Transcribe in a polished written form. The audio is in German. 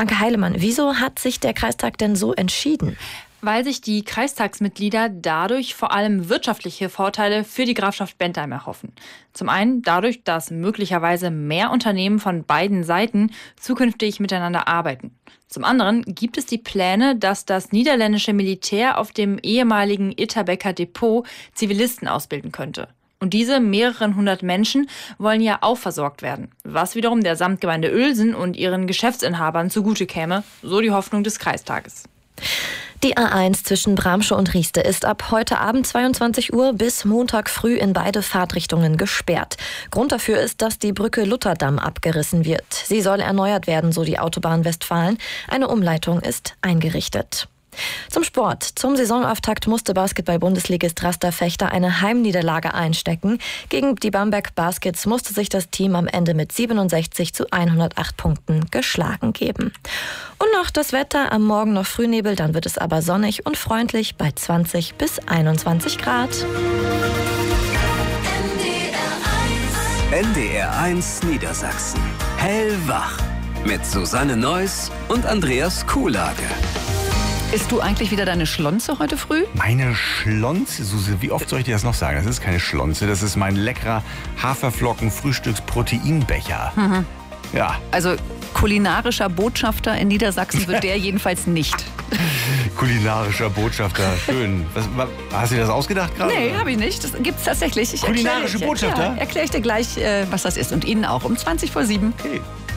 Anke Heilemann, wieso hat sich der Kreistag denn so entschieden? Weil sich die Kreistagsmitglieder dadurch vor allem wirtschaftliche Vorteile für die Grafschaft Bentheim erhoffen. Zum einen dadurch, dass möglicherweise mehr Unternehmen von beiden Seiten zukünftig miteinander arbeiten. Zum anderen gibt es die Pläne, dass das niederländische Militär auf dem ehemaligen Itterbecker Depot Zivilisten ausbilden könnte. Und diese mehreren hundert Menschen wollen ja auch versorgt werden, was wiederum der Samtgemeinde Uelsen und ihren Geschäftsinhabern zugute käme, so die Hoffnung des Kreistages. Die A1 zwischen Bramsche und Rieste ist ab heute Abend 22 Uhr bis Montag früh in beide Fahrtrichtungen gesperrt. Grund dafür ist, dass die Brücke Lutherdamm abgerissen wird. Sie soll erneuert werden, so die Autobahn Westfalen. Eine Umleitung ist eingerichtet. Zum Sport. Zum Saisonauftakt musste Basketball-Bundesligist Raster Fechter eine Heimniederlage einstecken. Gegen die Bamberg Baskets musste sich das Team am Ende mit 67:108 Punkten geschlagen geben. Und noch das Wetter. Am Morgen noch Frühnebel, dann wird es aber sonnig und freundlich bei 20 bis 21 Grad. NDR1 Niedersachsen. Hellwach. Mit Susanne Neuss und Andreas Kuhlage. Isst du eigentlich wieder deine Schlonze heute früh? Meine Schlonze, Suse, wie oft soll ich dir das noch sagen? Das ist keine Schlonze, das ist mein leckerer Haferflocken-Frühstücks-Proteinbecher. Mhm. Ja. Also kulinarischer Botschafter in Niedersachsen wird der jedenfalls nicht. Kulinarischer Botschafter, schön. Hast du dir das ausgedacht gerade? Nee, habe ich nicht. Das gibt's tatsächlich. Kulinarische Botschafter? Ja, erkläre ich dir gleich, was das ist. Und Ihnen auch um 7:20. Okay.